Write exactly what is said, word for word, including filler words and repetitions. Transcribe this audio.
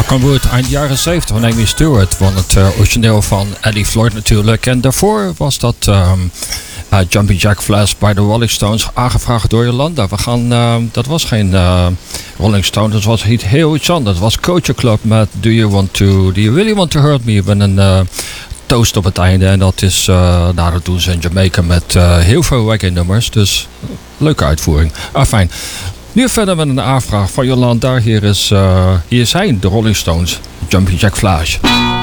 Rock and Wood eind jaren zeventig van Amy Stewart. Van het uh, origineel van Eddie Floyd natuurlijk. En daarvoor was dat um, uh, Jumping Jack Flash bij de Rolling Stones. Aangevraagd door Jolanda. We gaan, uh, dat was geen uh, Rolling Stones. Dat was iets heel iets anders. Dat was Culture Club met Do You Want To, Do You Really Want To Hurt Me? Met een uh, toast op het einde. En dat is, uh, nou dat doen ze in Jamaica met uh, heel veel reggae nummers. Dus leuke uitvoering. Ah, fijn. Nu verder met een aanvraag van Jolanda. Hier, is, uh, hier zijn de Rolling Stones, Jumping Jack Flash.